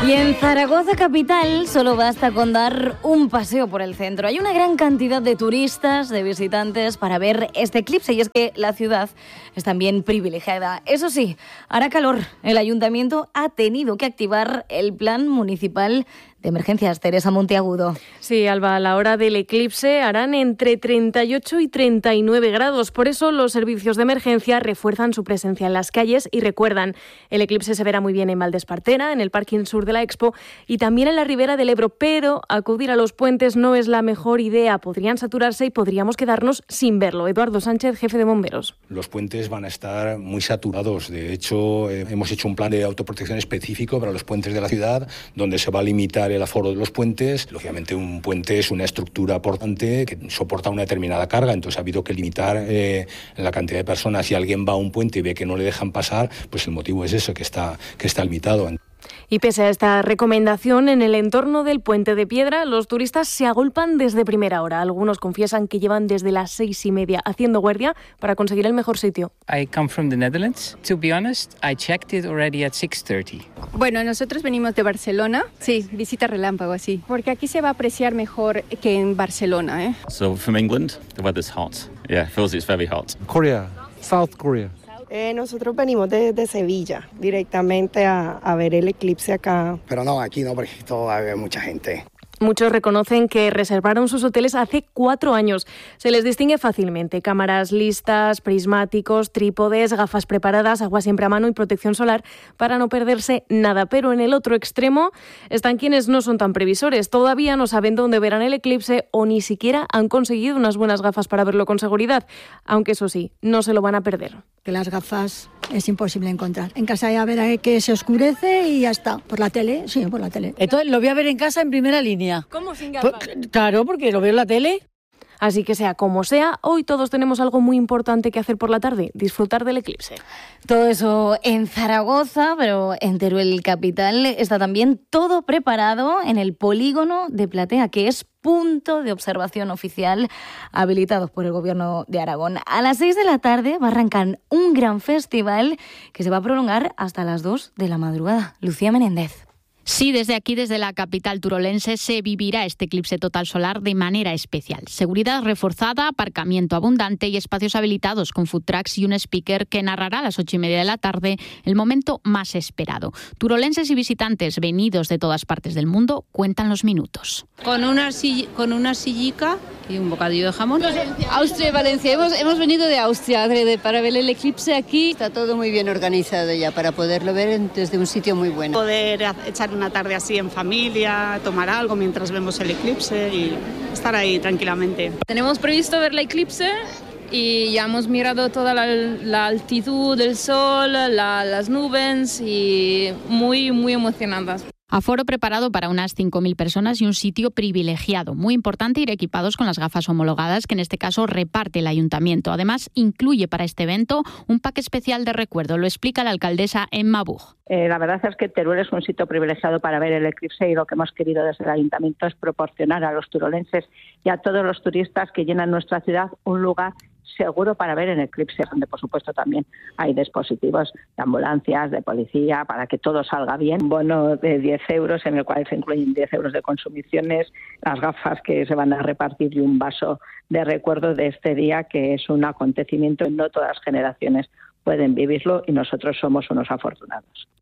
Y en Zaragoza capital solo basta con dar un paseo por el centro. Hay una gran cantidad de turistas, de visitantes para ver este eclipse, y es que la ciudad es también privilegiada. Eso sí, hará calor. El ayuntamiento ha tenido que activar el plan municipal de emergencias. Teresa Monteagudo. Sí, Alba, a la hora del eclipse harán entre 38 y 39 grados. Por eso los servicios de emergencia refuerzan su presencia en las calles y recuerdan, el eclipse se verá muy bien en Valdespartera, en el parking sur de la Expo y también en la ribera del Ebro, pero acudir a los puentes no es la mejor idea. Podrían saturarse y podríamos quedarnos sin verlo. Eduardo Sánchez, jefe de bomberos. Los puentes van a estar muy saturados. De hecho, hemos hecho un plan de autoprotección específico para los puentes de la ciudad, donde se va a limitar el aforo de los puentes. Lógicamente, un puente es una estructura portante que soporta una determinada carga, entonces ha habido que limitar la cantidad de personas. Si alguien va a un puente y ve que no le dejan pasar, pues el motivo es eso, que está limitado. Y pese a esta recomendación, en el entorno del Puente de Piedra, los turistas se agolpan desde primera hora. Algunos confiesan que llevan desde las 6:30 haciendo guardia para conseguir el mejor sitio. I come from the Netherlands. To be honest, I checked it already at 6:30. Bueno, nosotros venimos de Barcelona. Sí, visita relámpago, así. Porque aquí se va a apreciar mejor que en Barcelona, ¿eh? So from England, the weather's hot. Yeah, feels it's very hot. Korea, South Korea. Nosotros venimos de Sevilla directamente a ver el eclipse acá. Pero no, aquí no, porque todavía hay mucha gente. Muchos reconocen que reservaron sus hoteles hace 4 años. Se les distingue fácilmente. Cámaras listas, prismáticos, trípodes, gafas preparadas, agua siempre a mano y protección solar para no perderse nada. Pero en el otro extremo están quienes no son tan previsores. Todavía no saben dónde verán el eclipse o ni siquiera han conseguido unas buenas gafas para verlo con seguridad. Aunque eso sí, no se lo van a perder. Que las gafas es imposible encontrar. En casa ya verá que se oscurece y ya está. ¿Por la tele? Sí, por la tele. Entonces lo voy a ver en casa en primera línea. ¿Cómo sin gafas? Claro, porque lo veo en la tele. Así que sea como sea, hoy todos tenemos algo muy importante que hacer por la tarde, disfrutar del eclipse. Todo eso en Zaragoza, pero en Teruel capital está también todo preparado en el polígono de Platea, que es punto de observación oficial habilitado por el Gobierno de Aragón. A las 6 de la tarde va a arrancar un gran festival que se va a prolongar hasta las 2 de la madrugada. Lucía Menéndez. Sí, desde aquí, desde la capital turolense, se vivirá este eclipse total solar de manera especial. Seguridad reforzada, aparcamiento abundante y espacios habilitados con food trucks y un speaker que narrará a las 8:30 de la tarde el momento más esperado. Turolenses y visitantes venidos de todas partes del mundo cuentan los minutos. Con una sillica y un bocadillo de jamón. Austria y Valencia. Hemos venido de Austria para ver el eclipse aquí. Está todo muy bien organizado ya para poderlo ver desde un sitio muy bueno. Poder echar una tarde así en familia, tomar algo mientras vemos el eclipse y estar ahí tranquilamente. Tenemos previsto ver el eclipse y ya hemos mirado toda la altitud del sol, las nubes y muy emocionadas. Aforo preparado para unas 5.000 personas y un sitio privilegiado. Muy importante ir equipados con las gafas homologadas, que en este caso reparte el ayuntamiento. Además, incluye para este evento un pack especial de recuerdo. Lo explica la alcaldesa Emma Buch. La verdad es que Teruel es un sitio privilegiado para ver el eclipse y lo que hemos querido desde el ayuntamiento es proporcionar a los turolenses y a todos los turistas que llenan nuestra ciudad un lugar seguro para ver el eclipse, donde por supuesto también hay dispositivos de ambulancias, de policía, para que todo salga bien. Un bono de 10 euros en el cual se incluyen 10 euros de consumiciones, las gafas que se van a repartir y un vaso de recuerdo de este día, que es un acontecimiento que no todas las generaciones pueden vivirlo y nosotros somos unos afortunados.